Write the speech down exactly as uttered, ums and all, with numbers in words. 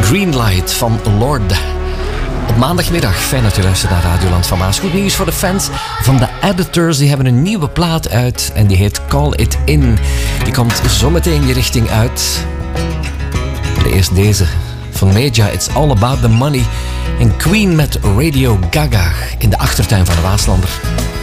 Greenlight van Lorde. Op maandagmiddag, fijn dat u luistert naar Radioland van Maas. Goed nieuws voor de fans van de Editors. Die hebben een nieuwe plaat uit en die heet Call It In. Die komt zometeen je richting uit. Maar eerst deze van Meja, It's All About The Money. En Queen met Radio Gaga in de achtertuin van de Waaslander.